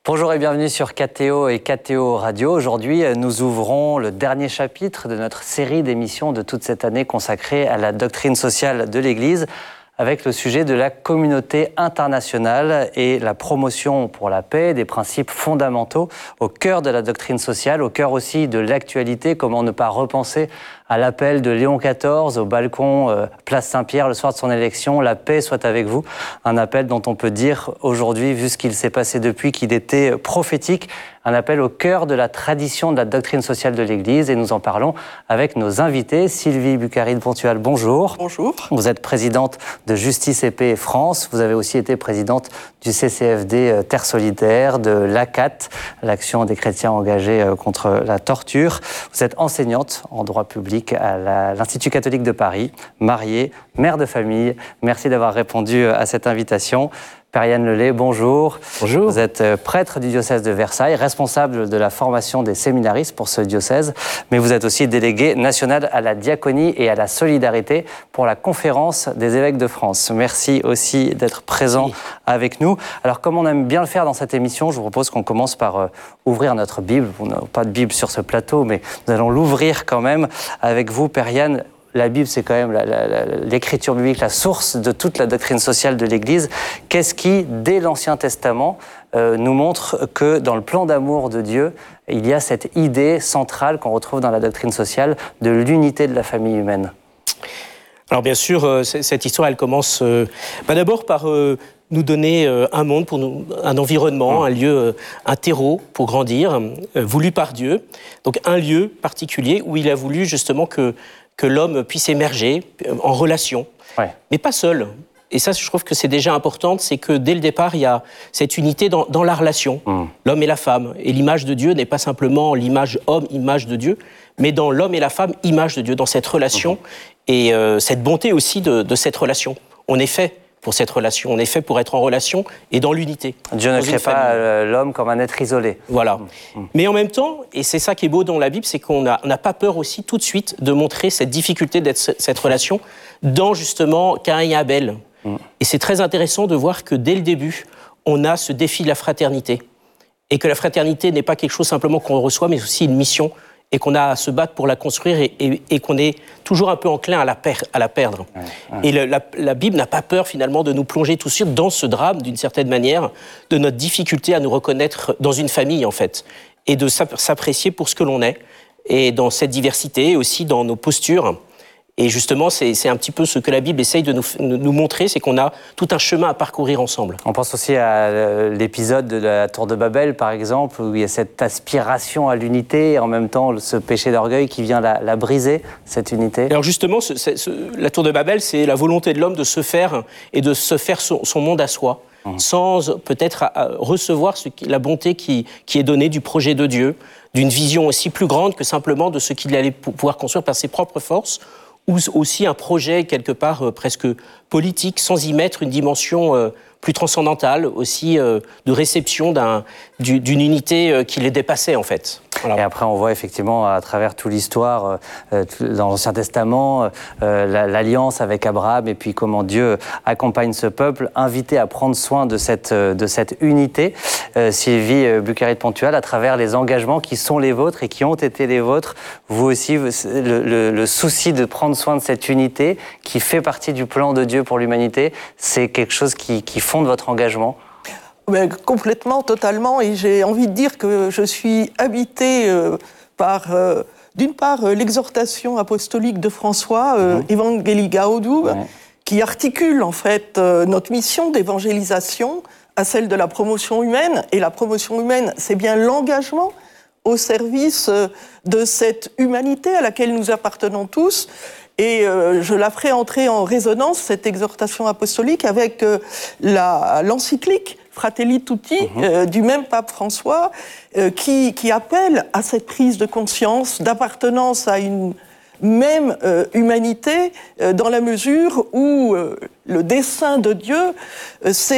Bonjour et bienvenue sur KTO et KTO Radio. Aujourd'hui, nous ouvrons le dernier chapitre de notre série d'émissions de toute cette année consacrée à la doctrine sociale de l'Église, avec le sujet de la communauté internationale et la promotion pour la paix, des principes fondamentaux au cœur de la doctrine sociale, au cœur aussi de l'actualité. Comment ne pas repenser à l'appel de Léon XIV au balcon Place Saint-Pierre le soir de son élection, la paix soit avec vous. Un appel dont on peut dire aujourd'hui, vu ce qu'il s'est passé depuis, qu'il était prophétique. Un appel au cœur de la tradition de la doctrine sociale de l'Église. Et nous en parlons avec nos invités. Sylvie Bucari-de-Pontual, bonjour. Bonjour. Vous êtes présidente de Justice et Paix France. Vous avez aussi été présidente du CCFD Terre Solidaire, de l'ACAT, l'Action des chrétiens engagés contre la torture. Vous êtes enseignante en droit public à l'Institut catholique de Paris, mariée, mère de famille. Merci d'avoir répondu à cette invitation. Père-Yann Lelay, bonjour. Bonjour. Vous êtes prêtre du diocèse de Versailles, responsable de la formation des séminaristes pour ce diocèse, mais vous êtes aussi délégué national à la diaconie et à la solidarité pour la conférence des évêques de France. Merci aussi d'être présent avec nous. Alors, comme on aime bien le faire dans cette émission, je vous propose qu'on commence par ouvrir notre Bible. On n'a pas de Bible sur ce plateau, mais nous allons l'ouvrir quand même avec vous, Père-Yann. La Bible, c'est quand même l'écriture biblique, la source de toute la doctrine sociale de l'Église. Qu'est-ce qui, dès l'Ancien Testament, nous montre que dans le plan d'amour de Dieu, il y a cette idée centrale qu'on retrouve dans la doctrine sociale de l'unité de la famille humaine? Alors bien sûr, cette histoire, elle commence d'abord par nous donner un monde, un environnement, un lieu, un terreau pour grandir, voulu par Dieu. Donc un lieu particulier où il a voulu justement que l'homme puisse émerger en relation, mais pas seul. Et ça, je trouve que c'est déjà important, c'est que dès le départ, il y a cette unité dans la relation, l'homme et la femme. Et l'image de Dieu n'est pas simplement l'image homme, image de Dieu, mais dans l'homme et la femme, image de Dieu, dans cette relation, et cette bonté aussi de cette relation. On est fait pour cette relation, on est fait pour être en relation et dans l'unité. Dieu ne crée pas l'homme comme un être isolé. Voilà. Mais en même temps, et c'est ça qui est beau dans la Bible, c'est qu'on n'a pas peur aussi tout de suite de montrer cette difficulté d'être cette relation dans justement Caïn et Abel. Et c'est très intéressant de voir que dès le début, on a ce défi de la fraternité. Et que la fraternité n'est pas quelque chose simplement qu'on reçoit, mais aussi une mission, et qu'on a à se battre pour la construire, et qu'on est toujours un peu enclin à la perdre. Et la Bible n'a pas peur finalement de nous plonger tout de suite dans ce drame, d'une certaine manière, de notre difficulté à nous reconnaître dans une famille, en fait, et de s'apprécier pour ce que l'on est, et dans cette diversité, aussi dans nos postures. Et justement, c'est un petit peu ce que la Bible essaye de nous montrer, c'est qu'on a tout un chemin à parcourir ensemble. On pense aussi à l'épisode de la Tour de Babel, par exemple, où il y a cette aspiration à l'unité et en même temps ce péché d'orgueil qui vient la briser, cette unité. Alors justement, la Tour de Babel, c'est la volonté de l'homme de se faire et de se faire son monde à soi, sans peut-être recevoir la bonté qui est donnée du projet de Dieu, d'une vision aussi plus grande que simplement de ce qu'il allait pouvoir construire par ses propres forces, ou aussi un projet quelque part presque politique, sans y mettre une dimension plus transcendantale, aussi de réception d'une unité qui les dépassait en fait. Voilà. Et après on voit effectivement à travers toute l'histoire, dans l'Ancien Testament, l'alliance avec Abraham et puis comment Dieu accompagne ce peuple, invité à prendre soin de cette unité. Sylvie Bucari-de-Pontual, à travers les engagements qui sont les vôtres et qui ont été les vôtres, vous aussi, le souci de prendre soin de cette unité qui fait partie du plan de Dieu pour l'humanité, c'est quelque chose qui fonde votre engagement? Mais complètement, totalement, et j'ai envie de dire que je suis habitée par, d'une part, l'exhortation apostolique de François, Evangelii Gaudium, qui articule en fait notre mission d'évangélisation à celle de la promotion humaine, et la promotion humaine, c'est bien l'engagement au service de cette humanité à laquelle nous appartenons tous. Et je la ferai entrer en résonance, cette exhortation apostolique, avec l'encyclique Fratelli Tutti du même pape François, qui appelle à cette prise de conscience d'appartenance à une même humanité, dans la mesure où le dessein de Dieu, c'est